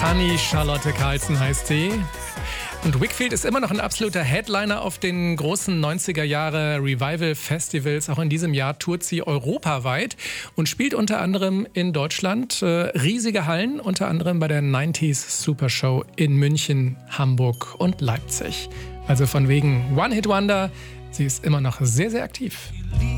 Fanny Charlotte Carlson heißt sie. Und Whigfield ist immer noch ein absoluter Headliner auf den großen 90er-Jahre Revival-Festivals. Auch in diesem Jahr tourt sie europaweit und spielt unter anderem in Deutschland riesige Hallen, unter anderem bei der 90s Super Show in München, Hamburg und Leipzig. Also von wegen One-Hit-Wonder, sie ist immer noch sehr, sehr aktiv.